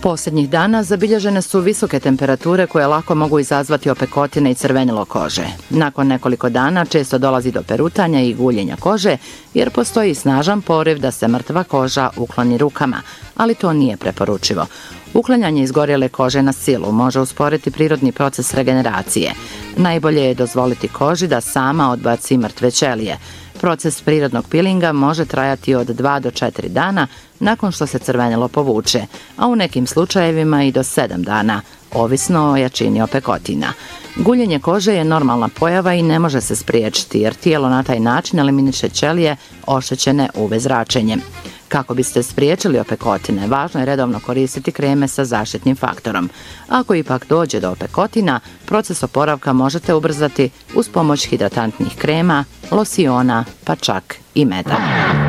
Posljednjih dana zabilježene su visoke temperature koje lako mogu izazvati opekotine i crvenilo kože. Nakon nekoliko dana često dolazi do perutanja i guljenja kože jer postoji snažan poriv da se mrtva koža ukloni rukama, ali to nije preporučivo. Uklanjanje izgorjele kože na silu može usporiti prirodni proces regeneracije. Najbolje je dozvoliti koži da sama odbaci mrtve ćelije. Proces prirodnog pilinga može trajati od 2 do 4 dana nakon što se crvenilo povuče, a u nekim slučajevima i do 7 dana, ovisno o jačini opekotina. Guljenje kože je normalna pojava i ne može se spriječiti jer tijelo na taj način eliminiše ćelije oštećene UV zračenjem. Kako biste spriječili opekotine, važno je redovno koristiti kreme sa zaštitnim faktorom. Ako ipak dođe do opekotina, proces oporavka možete ubrzati uz pomoć hidratantnih krema, losiona, pa čak i meda.